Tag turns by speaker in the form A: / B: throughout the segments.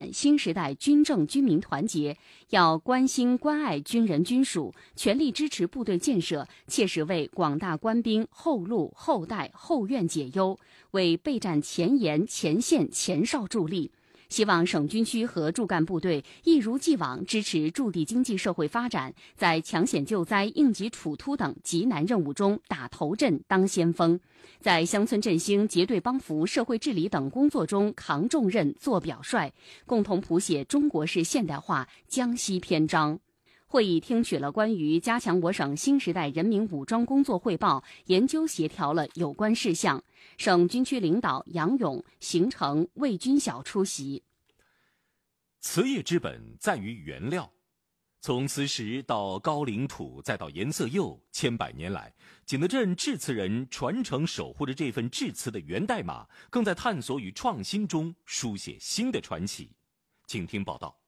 A: 展新时代军政军民团结，要关心关爱军人军属，全力支持部队建设，切实为广大官兵后路、后代、后院解忧，为备战前沿、前线、前哨助力。希望省军区和驻赣部队一如既往支持驻地经济社会发展，在抢险救灾、应急处突等急难任务中打头阵、当先锋，在乡村振兴、结对帮扶、社会治理等工作中扛重任、做表率，共同谱写中国式现代化江西篇章。会议听取了关于加强我省新时代人民武装工作汇报，研究协调了有关事项。省军区领导杨勇、邢成、魏军晓出席。
B: 瓷业之本在于原料，从瓷石到高岭土，再到颜色釉，千百年来，景德镇制瓷人传承守护着这份制瓷的源代码，更在探索与创新中书写新的传奇。请听报道。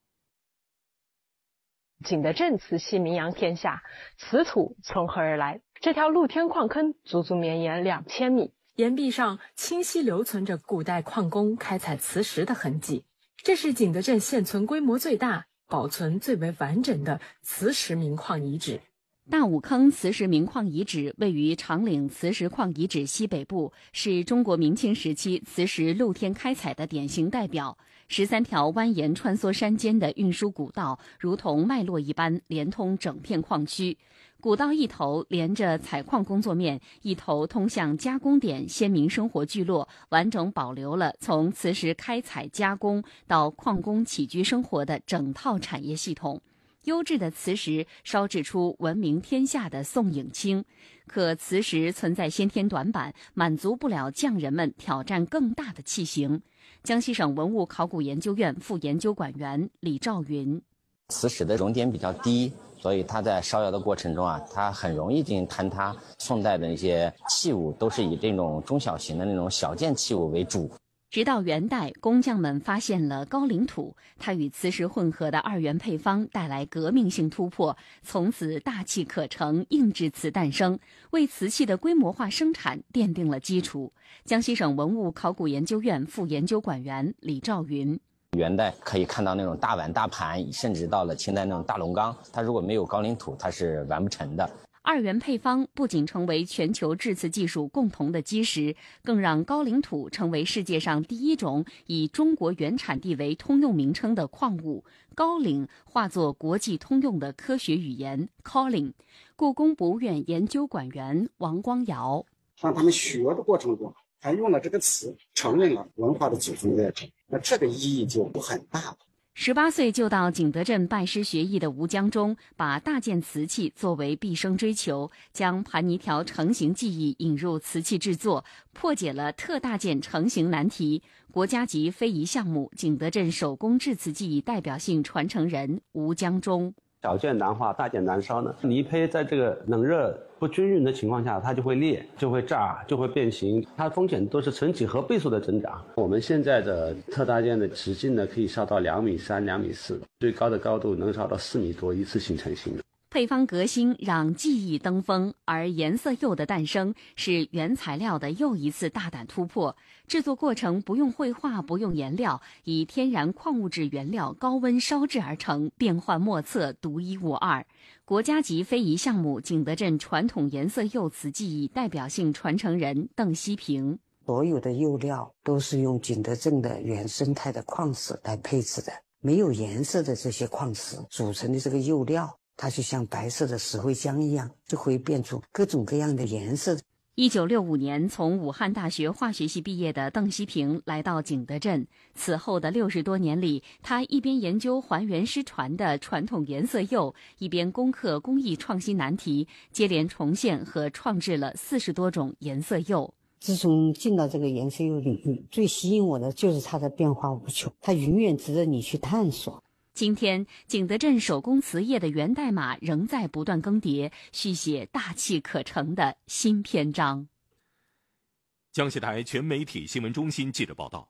C: 景德镇瓷器名扬天下，瓷土从何而来？这条露天矿坑足足绵延2000米，岩壁上清晰留存着古代矿工开采瓷石的痕迹。这是景德镇现存规模最大、保存最为完整的瓷石名矿遗址。
A: 大武坑瓷石名矿遗址位于长岭瓷石矿遗址西北部，是中国明清时期瓷石露天开采的典型代表。13条蜿蜒穿梭山间的运输古道，如同脉络一般连通整片矿区。古道一头连着采矿工作面，一头通向加工点先民生活聚落，完整保留了从瓷石开采加工到矿工起居生活的整套产业系统。优质的瓷石烧制出闻名天下的宋颖清，可瓷石存在先天短板，满足不了匠人们挑战更大的器型。江西省文物考古研究院副研究馆员李兆云：
D: 瓷石的熔点比较低，所以它在烧窑的过程中它很容易进行坍塌。宋代的一些器物都是以这种中小型的那种小件器物为主。
A: 直到元代，工匠们发现了高岭土，它与瓷石混合的2元配方带来革命性突破，从此大器可成，硬制瓷诞生，为瓷器的规模化生产奠定了基础。江西省文物考古研究院副研究馆员李兆云：
D: 元代可以看到那种大碗大盘，甚至到了清代那种大龙缸，它如果没有高岭土，它是完不成的。
A: 2元配方不仅成为全球制瓷技术共同的基石，更让高岭土成为世界上第一种以中国原产地为通用名称的矿物。高岭化作国际通用的科学语言 Calling。 故宫博物院研究馆员王光尧：
E: 让他们学的过程中还用了这个词，承认了文化的祖宗在这，那这个意义就很大了。
A: 18岁就到景德镇拜师学艺的吴江中，把大件瓷器作为毕生追求，将盘泥条成型技艺引入瓷器制作，破解了特大件成型难题。国家级非遗项目景德镇手工制瓷技艺代表性传承人吴江中：
F: 小件难化，大件难烧呢。泥胚在这个冷热不均匀的情况下，它就会裂，就会炸，就会变形，它风险都是成几何倍数的增长。我们现在的特大件的直径呢，可以烧到2.3米、2.4米，最高的高度能烧到4米多，一次性成型的。
A: 配方革新让技艺登峰，而颜色釉的诞生是原材料的又一次大胆突破。制作过程不用绘画，不用颜料，以天然矿物质原料高温烧制而成，变幻莫测，独一无二。国家级非遗项目景德镇传统颜色釉瓷技艺代表性传承人邓希平：
G: 所有的釉料都是用景德镇的原生态的矿石来配置的，没有颜色的这些矿石组成的这个釉料，它就像白色的石灰浆一样，就会变出各种各样的颜色。
A: 1965年从武汉大学化学系毕业的邓希平来到景德镇，此后的60多年里，他一边研究还原失传的传统颜色釉，一边攻克工艺创新难题，接连重现和创制了40多种颜色釉。
G: 自从进到这个颜色釉领域，最吸引我的就是它的变化无穷，它永远值得你去探索。
A: 今天，景德镇手工瓷业的源代码仍在不断更迭，续写大器可成的新篇章。
B: 江西台全媒体新闻中心记者报道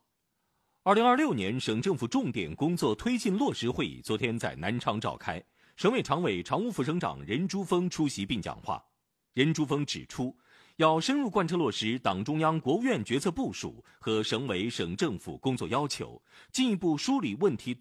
B: ，2026年省政府重点工作推进落实会议昨天在南昌召开，省委常委、常务副省长任珠峰出席并讲话。任珠峰指出，要深入贯彻落实党中央、国务院决策部署和省委省政府工作要求，进一步梳理问题